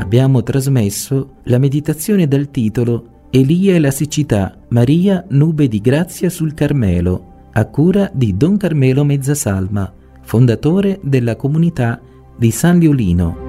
abbiamo trasmesso la meditazione dal titolo Elia e la siccità, Maria, nube di grazia sul Carmelo, a cura di Don Carmelo Mezzasalma, fondatore della comunità di San Liolino.